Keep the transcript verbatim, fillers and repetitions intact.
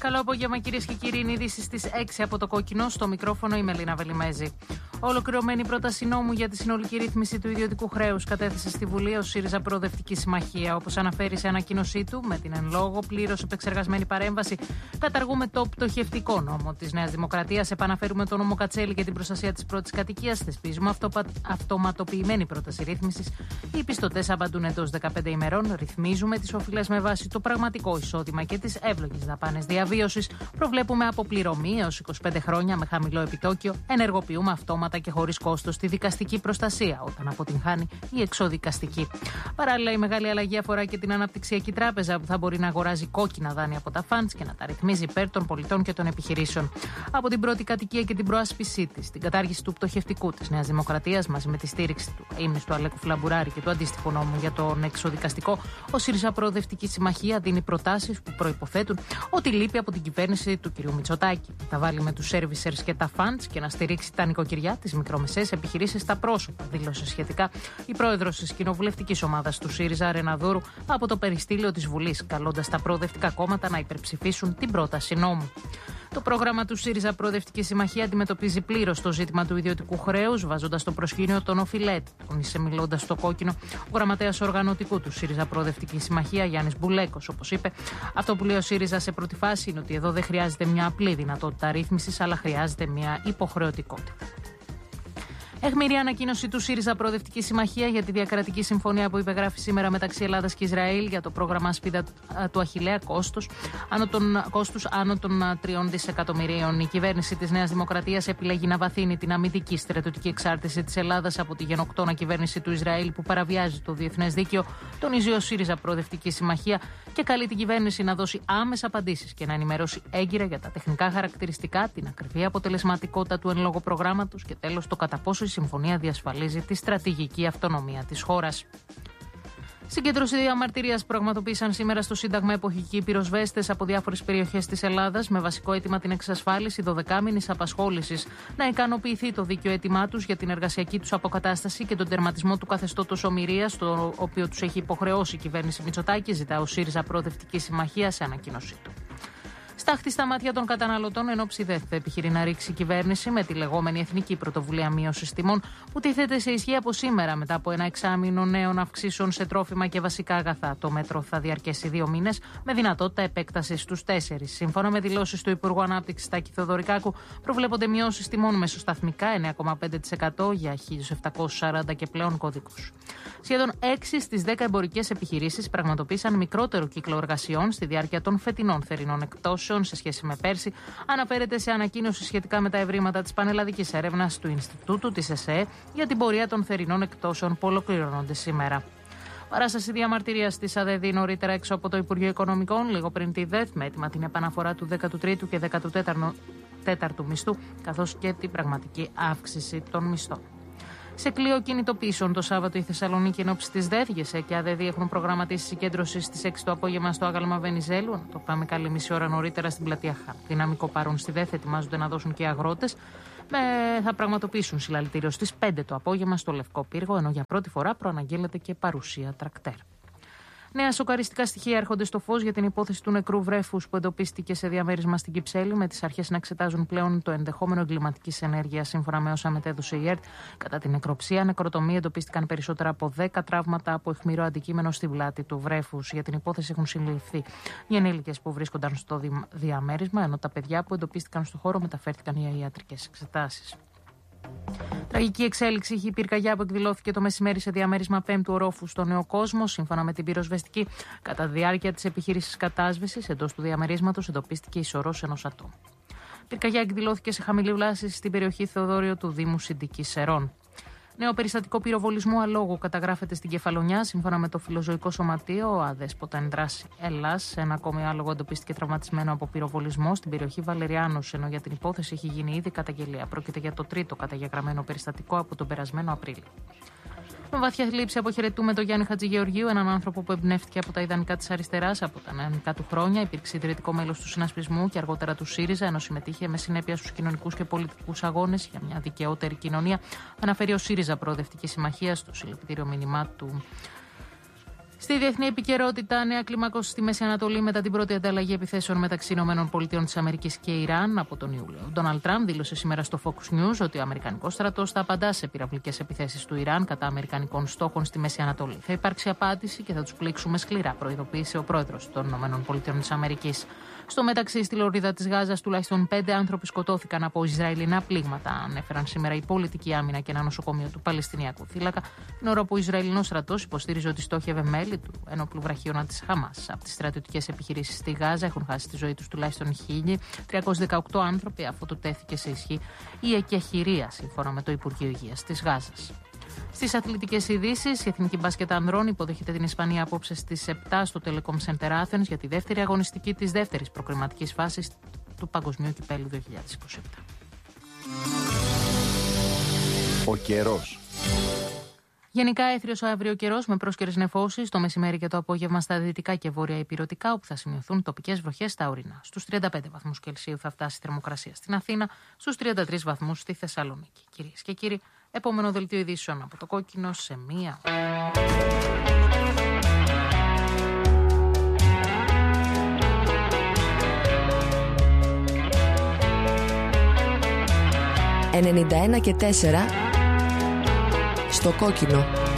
Καλό απόγευμα, κυρίες και κύριοι. Είναι ειδήσεις στις έξι από το Κόκκινο. Στο μικρόφωνο η Μελίνα Βελιμέζη. Ολοκληρωμένη πρόταση νόμου για τη συνολική ρύθμιση του ιδιωτικού χρέους κατέθεσε στη Βουλή ο ΣΥΡΙΖΑ Προοδευτική Συμμαχία. Όπως αναφέρει σε ανακοίνωσή του, με την εν λόγω πλήρως επεξεργασμένη παρέμβαση, καταργούμε το πτωχευτικό νόμο της Νέας Δημοκρατίας, επαναφέρουμε το νόμο Κατσέλη για την προστασία της πρώτης κατοικίας, θεσπίζουμε αυτοπα... αυτοματοποιημένη πρόταση ρύθμισης. Οι πιστωτές απαντούν εντός δεκαπέντε ημερών, ρυθμίζουμε τις οφειλές με βάση το πραγματικό εισόδημα και τις εύλογες δαπάνες διαβίωσης, προβλέπουμε αποπληρωμή έως είκοσι πέντε χρόνια με χαμηλό επιτόκιο, ενεργοποιούμε αυτόματα και χωρίς κόστος τη δικαστική προστασία όταν αποτυγχάνει η εξωδικαστική. Παράλληλα, η μεγάλη αλλαγή αφορά και την Αναπτυξιακή Τράπεζα, που θα μπορεί να αγοράζει κόκκινα δάνεια από τα φαντς και να τα ρυθμίζει υπέρ των πολιτών και των επιχειρήσεων. Από την πρώτη κατοικία και την προάσπισή της, την κατάργηση του πτωχευτικού της Νέας Δημοκρατίας, μαζί με τη στήριξη του ύμνης του Αλέκου Φλαμπουράρη και του αντίστοιχου νόμου για τον εξωδικαστικό, ο ΣΥΡΙΖΑ Προοδευτική Συμμαχία δίνει προτάσεις που προϋποθέτουν ότι λείπει από την κυβέρνηση του κ. Μητσοτάκη. Θα βάλει με τους servicers και τα funds και να στηρίξει τα νοικοκυριά, τις μικρομεσαίες επιχειρήσεις στα πρόσωπα, δήλωσε σχετικά η πρόεδρος της κοινοβουλευτικής ομάδας του ΣΥΡΙΖΑ, Ρένα Δούρου, από το περιστήλιο της Βουλής, καλώντας τα προοδευτικά κόμματα να υπερψηφίσουν την πρόταση νόμου. Το πρόγραμμα του ΣΥΡΙΖΑ Προοδευτική Συμμαχία αντιμετωπίζει πλήρως το ζήτημα του ιδιωτικού χρέους, βάζοντας στο προσκήνιο τον οφειλέτη, τόνισε μιλώντας στο Κόκκινο ο γραμματέας οργανωτικού του ΣΥΡΙΖΑ Προοδευτική Συμμαχία, Γιάννης Μπουλέκος. Όπως είπε, αυτό που λέει ο ΣΥΡΙΖΑ σε πρώτη φάση είναι ότι εδώ δεν χρειάζεται μια απλή δυνατότητα ρύθμισης, αλλά χρειάζεται μια υποχρεωτικότητα. Αιχμηρή ανακοίνωση του ΣΥΡΙΖΑ Προοδευτική Συμμαχία για τη διακρατική συμφωνία που υπεγράφει σήμερα μεταξύ Ελλάδας και Ισραήλ για το πρόγραμμα Ασπίδα του Αχιλλέα, κόστος άνω των, κόστους άνω των τριών δισεκατομμυρίων. Η κυβέρνηση της Νέας Δημοκρατίας επιλέγει να βαθύνει την αμυντική στρατιωτική εξάρτηση της Ελλάδας από τη γενοκτώνα κυβέρνηση του Ισραήλ που παραβιάζει το διεθνές δίκαιο, τονίζει ο ΣΥΡΙΖΑ Προοδευτική Συμμαχία και καλεί την κυβέρνηση να δώσει άμεσα απαντήσεις και να ενημερώσει έγκυρα για τα τεχνικά χαρακτηριστικά, την ακριβή αποτελεσματικότητα του εν λόγω προγράμματος και τέλος το κατά πόσο η συμφωνία διασφαλίζει τη στρατηγική αυτονομία της χώρας. Συγκέντρωση διαμαρτυρίας πραγματοποίησαν σήμερα στο Σύνταγμα εποχικοί πυροσβέστες από διάφορες περιοχές της Ελλάδας με βασικό αίτημα την εξασφάλιση δωδεκάμηνης απασχόλησης, να ικανοποιηθεί το δίκαιο αίτημά τους για την εργασιακή τους αποκατάσταση και τον τερματισμό του καθεστώτος ομηρίας, το οποίο τους έχει υποχρεώσει η κυβέρνηση Μητσοτάκη, ζητά ο ΣΥΡΙΖΑ Προοδευτική Συμμαχία σε ανακοίνωσή του. Στάχτη στα μάτια των καταναλωτών, ενώ ψηδέθ επιχειρεί να ρίξει η κυβέρνηση με τη λεγόμενη Εθνική Πρωτοβουλία Μείωσης Τιμών, που τίθεται σε ισχύ από σήμερα μετά από ένα εξάμηνο νέων αυξήσεων σε τρόφιμα και βασικά αγαθά. Το μέτρο θα διαρκέσει δύο μήνες, με δυνατότητα επέκταση στους τέσσερις. Σύμφωνα με δηλώσεις του Υπουργού Ανάπτυξης Τάκη Θεοδωρικάκου, προβλέπονται μειώσεις τιμών μεσοσταθμικά εννέα κόμμα πέντε τοις εκατό για χίλια επτακόσιους σαράντα και πλέον κωδικούς. Σχεδόν έξι στις δέκα εμπορικές επιχειρήσεις πραγματοποίησαν μικρότερο κύκλο εργασιών στη διάρκεια των φετινών θερινών εκτόσεων σε σχέση με πέρσι, αναφέρεται σε ανακοίνωση σχετικά με τα ευρήματα της πανελλαδικής έρευνας του Ινστιτούτου της ΕΣΕ για την πορεία των θερινών εκτόσεων που ολοκληρώνονται σήμερα. Παράσταση διαμαρτυρίας της ΑΔΕΔ νωρίτερα έξω από το Υπουργείο Οικονομικών, λίγο πριν τη ΔΕΘ, με έτοιμα την επαναφορά του δέκατου τρίτου και δέκατου τέταρτου μισθού, καθώς και την πραγματική αύξηση των μισθών. Σε κλείο κινητοποιήσεων το Σάββατο η Θεσσαλονίκη ενόψει της ΔΕΘ, ΓΕΣΕ και ΑΔΕΔ έχουν προγραμματίσει συγκέντρωση στις έξι το απόγευμα στο άγαλμα Βενιζέλου. Το πάμε καλή μισή ώρα νωρίτερα στην πλατεία Χ. Δυναμικό παρόν στη ΔΕΘ ετοιμάζονται να δώσουν και αγρότες. Με, θα πραγματοποιήσουν συλλαλητήριο στις πέντε το απόγευμα στο Λευκό Πύργο, ενώ για πρώτη φορά προαναγγέλλεται και παρουσία τρακτέρ. Νέα σοκαριστικά στοιχεία έρχονται στο φως για την υπόθεση του νεκρού βρέφους που εντοπίστηκε σε διαμέρισμα στην Κυψέλη, με τις αρχές να εξετάζουν πλέον το ενδεχόμενο εγκληματικής ενέργειας. Σύμφωνα με όσα μετέδωσε η ΕΡΤ, κατά την νεκροψία, νεκροτομία εντοπίστηκαν περισσότερα από δέκα τραύματα από αιχμηρό αντικείμενο στη βλάτη του βρέφους. Για την υπόθεση έχουν συλληφθεί οι ενήλικες που βρίσκονταν στο διαμέρισμα, ενώ τα παιδιά που εντοπίστηκαν στο χώρο μεταφέρθηκαν για ιατρικές εξετάσεις. Τραγική εξέλιξη είχε η πυρκαγιά που εκδηλώθηκε το μεσημέρι σε διαμέρισμα πέμπτου ορόφου στο Νέο Κόσμο. Σύμφωνα με την πυροσβεστική, κατά τη διάρκεια της επιχείρησης κατάσβεσης εντός του διαμερίσματος εντοπίστηκε η σωρός ενός ατόμου. Η πυρκαγιά εκδηλώθηκε σε χαμηλή βλάση στην περιοχή Θεοδόριο του Δήμου Συντικής Σερών. Νέο περιστατικό πυροβολισμού αλόγου καταγράφεται στην Κεφαλονιά. Σύμφωνα με το Φιλοζωικό Σωματείο, ο Αδέσποτα Ενδράση Ελλάς, ένα ακόμη άλογο εντοπίστηκε τραυματισμένο από πυροβολισμό στην περιοχή Βαλεριάνους, ενώ για την υπόθεση έχει γίνει ήδη καταγγελία. Πρόκειται για το τρίτο καταγεγραμμένο περιστατικό από τον περασμένο Απρίλιο. Με βαθιά θλίψη αποχαιρετούμε τον Γιάννη Χατζηγεωργίου, έναν άνθρωπο που εμπνεύτηκε από τα ιδανικά της αριστεράς από τα νεανικά του χρόνια. Υπήρξε ιδρυτικό μέλος του Συνασπισμού και αργότερα του ΣΥΡΙΖΑ, ενώ συμμετείχε με συνέπεια στους κοινωνικούς και πολιτικούς αγώνες για μια δικαιότερη κοινωνία. Αναφέρει ο ΣΥΡΙΖΑ Προοδευτική Συμμαχία στο συλληπιτήριο μήνυμά του Στη διεθνή επικαιρότητα, νέα κλιμάκωση στη Μέση Ανατολή μετά την πρώτη ανταλλαγή επιθέσεων μεταξύ ΗΠΑ και Ιράν από τον Ιούλιο. Ο Ντόναλντ Τραμπ δήλωσε σήμερα στο Fox News ότι ο Αμερικανικός στρατός θα απαντά σε πυραυλικές επιθέσεις του Ιράν κατά Αμερικανικών στόχων στη Μέση Ανατολή. Θα υπάρξει απάντηση και θα τους πλήξουμε σκληρά, προειδοποίησε ο πρόεδρος των ΗΠΑ. Στο μεταξύ, στη λωρίδα της Γάζας, τουλάχιστον πέντε άνθρωποι σκοτώθηκαν από Ισραηλινά πλήγματα. Ανέφεραν σήμερα η πολιτική άμυνα και ένα νοσοκομείο του Παλαιστινιακού θύλακα, την ώρα που ο Ισραηλινός στρατός υποστήριζε ότι στόχευε μέλη του ενόπλου βραχίωνα της Χαμάς. Από τις στρατιωτικές επιχειρήσεις στη Γάζα έχουν χάσει τη ζωή τους τουλάχιστον χίλια τριακόσιοι δεκαοκτώ άνθρωποι, αφού του τέθηκε σε ισχύ η εκεχηρία, σύμφωνα με το Υπουργείο Υγείας της Γάζας. Στις αθλητικές ειδήσεις, η Εθνική Μπάσκετ Ανδρών υποδέχεται την Ισπανία απόψε στις επτά στο Telecom Center Athens για τη δεύτερη αγωνιστική της δεύτερης προκριματικής φάσης του Παγκοσμίου Κυπέλλου δύο χιλιάδες είκοσι επτά. Ο καιρός. Γενικά έθριος ο αύριο καιρός με πρόσκαιρες νεφώσεις το μεσημέρι και το απόγευμα στα δυτικά και βόρεια ηπειρωτικά, όπου θα σημειωθούν τοπικές βροχές στα ορεινά. Στους τριάντα πέντε βαθμούς Κελσίου θα φτάσει η θερμοκρασία στην Αθήνα, στους τριάντα τρεις βαθμούς στη Θεσσαλονίκη. Κυρίες και κύριοι, επόμενο δελτίο ειδήσεων από το Κόκκινο σε μία. ενενήντα ένα και τέσσερα στο Κόκκινο.